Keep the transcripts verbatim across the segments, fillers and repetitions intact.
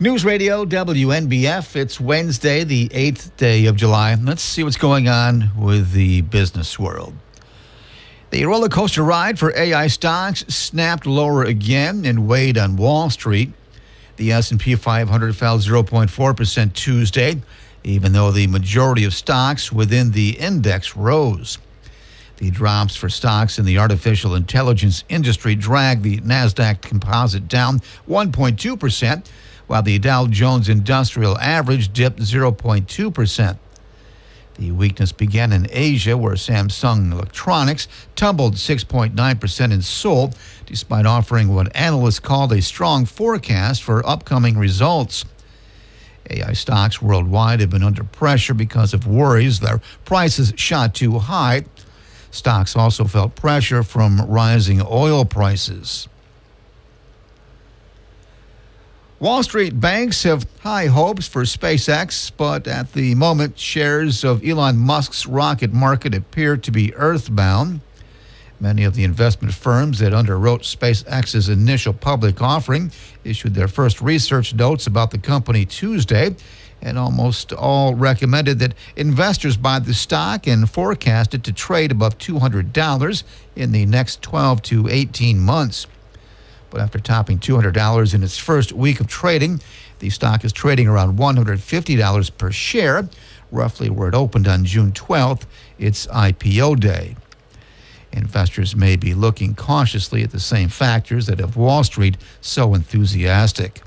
News Radio W N B F. It's Wednesday, the eighth day of July. Let's see what's going on with the business world. The roller coaster ride for A I stocks snapped lower again and weighed on Wall Street. The S and P five hundred fell zero point four percent Tuesday, even though the majority of stocks within the index rose. The drops for stocks in the artificial intelligence industry dragged the NASDAQ composite down one point two percent, while the Dow Jones Industrial Average dipped zero point two percent. The weakness began in Asia, where Samsung Electronics tumbled six point nine percent in Seoul, despite offering what analysts called a strong forecast for upcoming results. A I stocks worldwide have been under pressure because of worries their prices shot too high. Stocks also felt pressure from rising oil prices. Wall Street banks have high hopes for SpaceX, but at the moment, shares of Elon Musk's rocket market appear to be earthbound. Many of the investment firms that underwrote SpaceX's initial public offering issued their first research notes about the company Tuesday, and almost all recommended that investors buy the stock and forecast it to trade above two hundred dollars in the next twelve to eighteen months. But after topping two hundred dollars in its first week of trading, the stock is trading around one hundred fifty dollars per share, roughly where it opened on June twelfth, its I P O day. Investors may be looking cautiously at the same factors that have Wall Street so enthusiastic.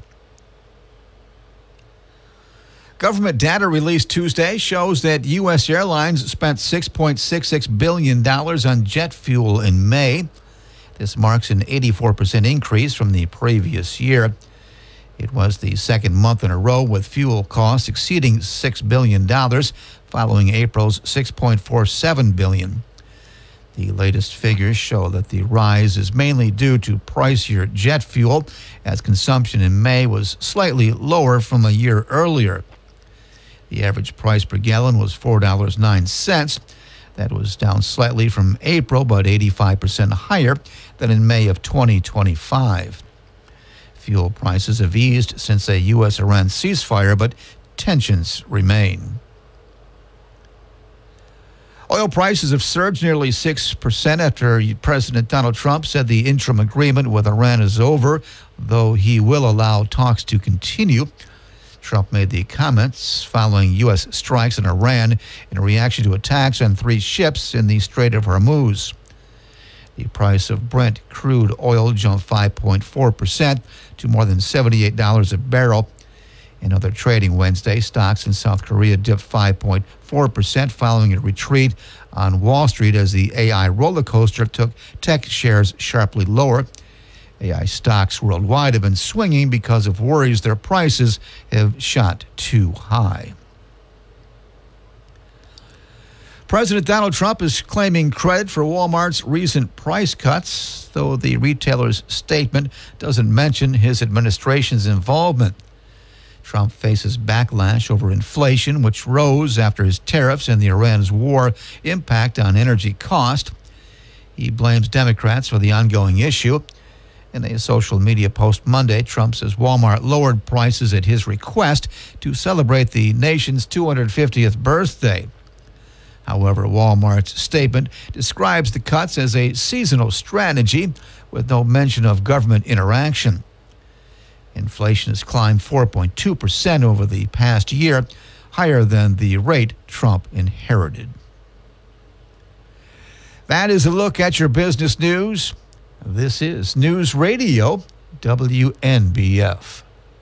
Government data released Tuesday shows that U S airlines spent six point six six billion dollars on jet fuel in May. This marks an eighty-four percent increase from the previous year. It was the second month in a row with fuel costs exceeding six billion dollars, following April's six point four seven billion dollars. The latest figures show that the rise is mainly due to pricier jet fuel, as consumption in May was slightly lower from a year earlier. The average price per gallon was four dollars and nine cents. That was down slightly from April, but eighty-five percent higher than in May of twenty twenty-five. Fuel prices have eased since a U S Iran ceasefire, but tensions remain. Oil prices have surged nearly six percent after President Donald Trump said the interim agreement with Iran is over, though he will allow talks to continue. Trump made the comments following U S strikes in Iran in reaction to attacks on three ships in the Strait of Hormuz. The price of Brent crude oil jumped five point four percent to more than seventy-eight dollars a barrel. In other trading Wednesday, stocks in South Korea dipped five point four percent following a retreat on Wall Street as the A I roller coaster took tech shares sharply lower. A I stocks worldwide have been swinging because of worries their prices have shot too high. President Donald Trump is claiming credit for Walmart's recent price cuts, though the retailer's statement doesn't mention his administration's involvement. Trump faces backlash over inflation, which rose after his tariffs and the Iran's war impact on energy cost. He blames Democrats for the ongoing issue. In a social media post Monday, Trump says Walmart lowered prices at his request to celebrate the nation's two hundred fiftieth birthday. However, Walmart's statement describes the cuts as a seasonal strategy with no mention of government interaction. Inflation has climbed four point two percent over the past year, higher than the rate Trump inherited. That is a look at your business news. This is News Radio W N B F.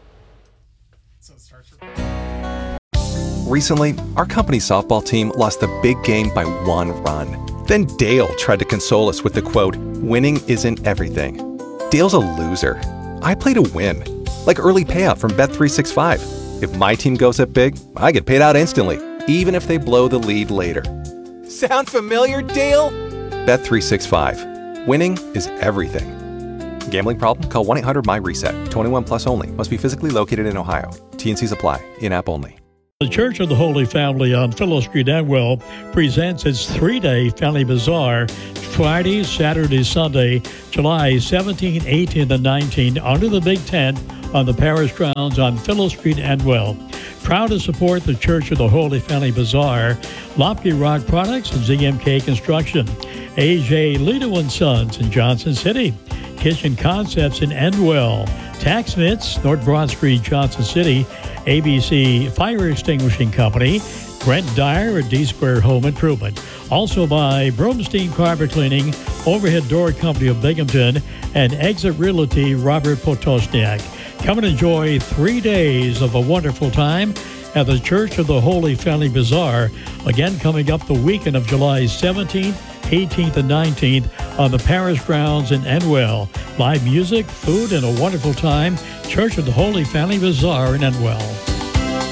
Recently, our company's softball team lost the big game by one run. Then Dale tried to console us with the quote, "Winning isn't everything." Dale's a loser. I play to win. Like early payout from Bet three sixty-five. If my team goes up big, I get paid out instantly, even if they blow the lead later. Sound familiar, Dale? Bet three sixty-five. Winning is everything. Gambling problem? Call one eight hundred M Y reset. twenty-one plus only. Must be physically located in Ohio. T and Cs apply. In-app only. The Church of the Holy Family on Philo Street, Agwell, presents its three-day Family Bazaar, Friday, Saturday, Sunday, July seventeenth, eighteenth, and nineteenth, under the big tent on the parish grounds on Philo Street, Endwell. Proud to support the Church of the Holy Family Bazaar, Lopke Rock Products, and Z M K Construction. A J Lito and Sons in Johnson City. Kitchen Concepts in Endwell. Taxmits, North Broad Street, Johnson City. A B C Fire Extinguishing Company. Brent Dyer at D-Square Home Improvement. Also by Broomstein Carpet Cleaning, Overhead Door Company of Binghamton, and Exit Realty, Robert Potosniak. Come and enjoy three days of a wonderful time at the Church of the Holy Family Bazaar. Again, coming up the weekend of July seventeenth, eighteenth, and nineteenth on the parish grounds in Endwell. Live music, food, and a wonderful time. Church of the Holy Family Bazaar in Endwell.